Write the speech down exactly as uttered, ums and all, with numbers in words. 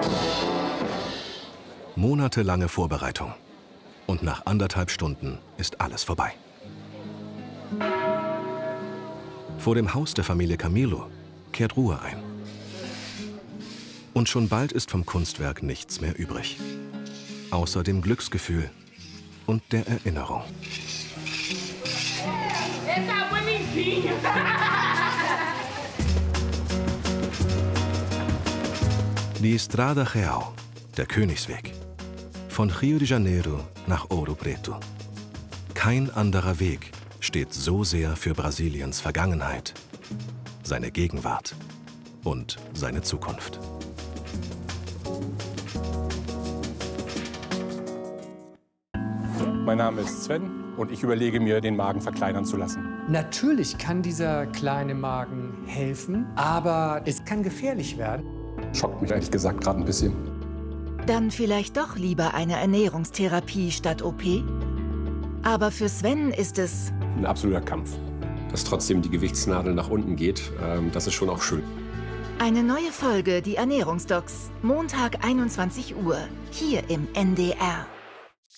Monatelange Vorbereitung. Und nach anderthalb Stunden ist alles vorbei. Vor dem Haus der Familie Camilo kehrt Ruhe ein. Und schon bald ist vom Kunstwerk nichts mehr übrig. Außer dem Glücksgefühl und der Erinnerung. Die Estrada Real, der Königsweg. Von Rio de Janeiro nach Ouro Preto. Kein anderer Weg steht so sehr für Brasiliens Vergangenheit, seine Gegenwart und seine Zukunft. Mein Name ist Sven und ich überlege mir, den Magen verkleinern zu lassen. Natürlich kann dieser kleine Magen helfen, aber es kann gefährlich werden. Schockt mich ehrlich gesagt gerade ein bisschen. Dann vielleicht doch lieber eine Ernährungstherapie statt O P? Aber für Sven ist es ein absoluter Kampf. Dass trotzdem die Gewichtsnadel nach unten geht, ähm, das ist schon auch schön. Eine neue Folge, die Ernährungsdocs, Montag einundzwanzig Uhr, hier im N D R.